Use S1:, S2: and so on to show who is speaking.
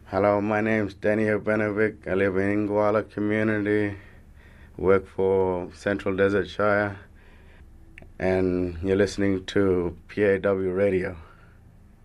S1: Hello, my name's Daniel Benovic. I live in Ingwala community, work for Central Desert Shire, and you're listening to PAW Radio.